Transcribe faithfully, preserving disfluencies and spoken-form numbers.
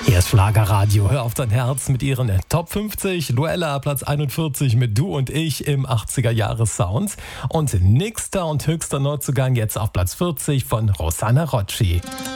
Hier ist Schlagerradio, hör auf dein Herz mit ihren Top fünfzig. Luella, Platz einundvierzig mit Du und ich im achtziger-Jahres-Sound. Und nächster und höchster Neuzugang jetzt auf Platz vierzig von Rosanna Rocci.